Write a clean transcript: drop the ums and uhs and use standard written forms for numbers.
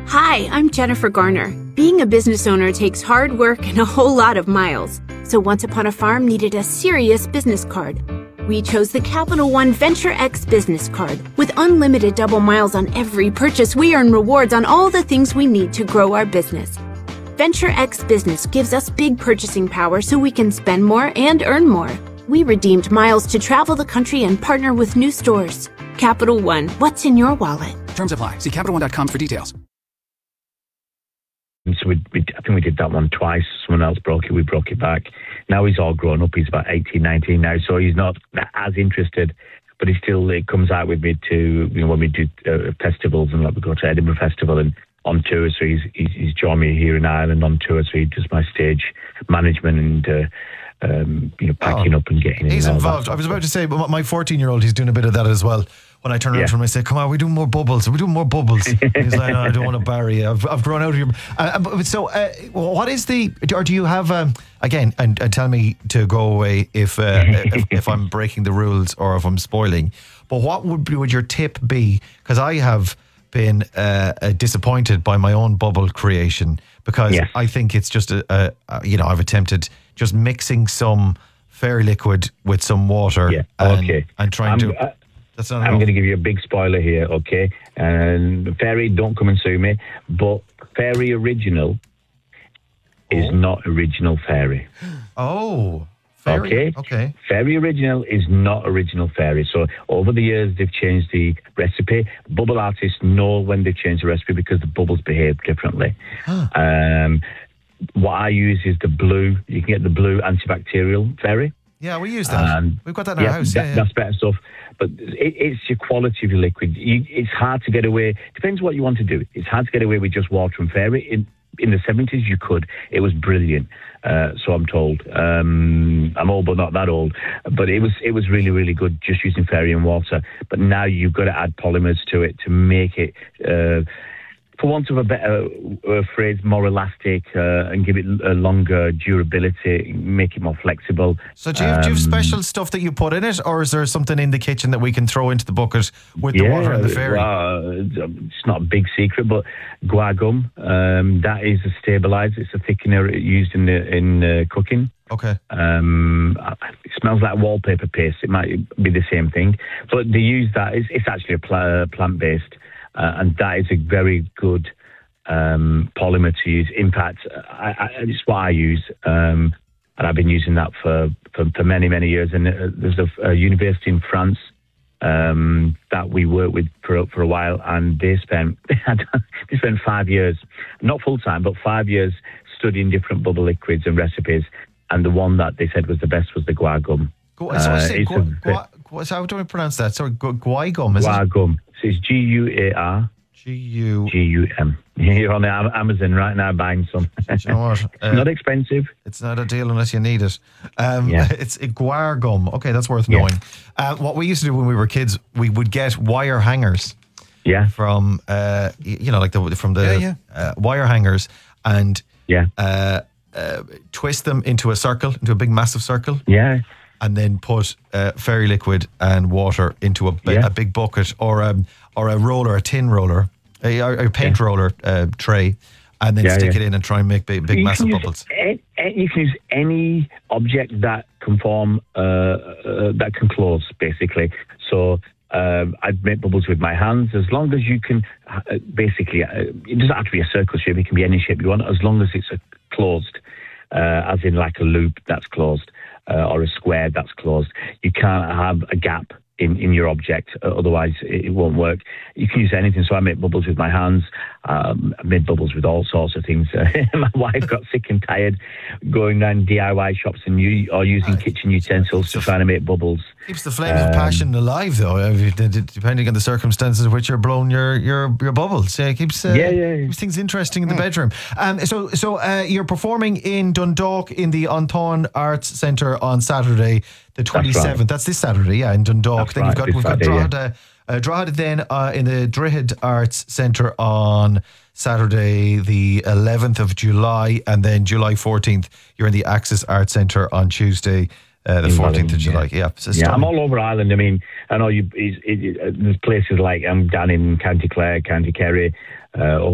Hi, I'm Jennifer Garner. Being a business owner takes hard work and a whole lot of miles. So Once Upon a Farm needed a serious business card. We chose the Capital One Venture X business card. With unlimited double miles on every purchase, we earn rewards on all the things we need to grow our business. Venture X Business gives us big purchasing power so we can spend more and earn more. We redeemed miles to travel the country and partner with new stores. Capital One, what's in your wallet? Terms apply. See CapitalOne.com for details. So I think we did that one twice. Someone else broke it. We broke it back. Now he's all grown up. He's about 18, 19 now. So he's not as interested, but he still comes out with me to, when we do festivals, and like we go to Edinburgh Festival and on tour. So he's joined me here in Ireland on tour. So he does my stage management and packing up and getting in. He's involved. I was about to say, but my 14-year-old, he's doing a bit of that as well. When I turn around to him, I say, "Come on, we're doing more bubbles. We're doing more bubbles." He's like, "No, I don't want to bury you. I've grown out of you." What is or do you have again? And tell me to go away if I'm breaking the rules or if I'm spoiling. But what would your tip be? Because I have been disappointed by my own bubble creation because I think it's just I've attempted just mixing some fairy liquid with some water and trying to. I'm going to give you a big spoiler here, okay? And Fairy, don't come and sue me, but Fairy Original is not Original Fairy. Oh, Fairy. Okay. Fairy Original is not Original Fairy. So over the years, they've changed the recipe. Bubble artists know when they've changed the recipe because the bubbles behave differently. What I use is the blue. You can get the blue antibacterial Fairy. Yeah, we use that. We've got that in our house. That's better stuff. But it's your quality of your liquid. It's hard to get away. Depends what you want to do. It's hard to get away with just water and Fairy. In the 70s, you could. It was brilliant. So I'm told. I'm old, but not that old. But it was really, really good just using Fairy and water. But now you've got to add polymers to it to make it, for want of a better phrase, more elastic and give it a longer durability, make it more flexible. So do you have special stuff that you put in it, or is there something in the kitchen that we can throw into the bucket with the water and the Fairy? It's not a big secret, but guar gum, that is a stabilizer. It's a thickener used in cooking. Okay. It smells like wallpaper paste. It might be the same thing. But they use that. It's actually a plant-based. And that is a very good polymer to use. In fact, it's what I use, and I've been using that for many, many years. And there's a university in France that we worked with for a while, and they spent 5 years, not full time, but 5 years studying different bubble liquids and recipes. And the one that they said was the best was the guar gum. So how do I pronounce that? Sorry, guar gum, is it? Guar gum. So it's Guar. Gum. You're on Amazon right now buying some. You know what? Not expensive. It's not a deal unless you need it. It's a guar gum. Okay, that's worth knowing. What we used to do when we were kids, we would get wire hangers. Yeah. From wire hangers, and twist them into a circle, into a big massive circle. Yeah. And then put fairy liquid and water into a big bucket or a roller, a tin roller, a paint roller tray, and then stick it in and try and make big massive bubbles. You can use any object that can form, that can close, basically. So I'd make bubbles with my hands, as long as you can, basically, it doesn't have to be a circle shape, it can be any shape you want, as long as it's closed, as in like a loop that's closed. Or a square that's closed. You can't have a gap in your object, otherwise it won't work. You can use anything. So I make bubbles with my hands. I made bubbles with all sorts of things. My wife got sick and tired going around DIY shops and using kitchen utensils to try to make bubbles. Keeps the flame of passion alive, though, depending on the circumstances in which you're blowing your bubbles. It keeps things interesting in the bedroom. So you're performing in Dundalk in the Anton Arts Centre on Saturday, the 27th. That's this Saturday, in Dundalk. Then we've got Drogheda then in the Drogheda Arts Centre on Saturday the 11th of July, and then July 14th you're in the Axis Arts Centre on Tuesday the 14th of July. I'm all over Ireland. I mean, I know there's places like I'm down in County Clare, County Kerry,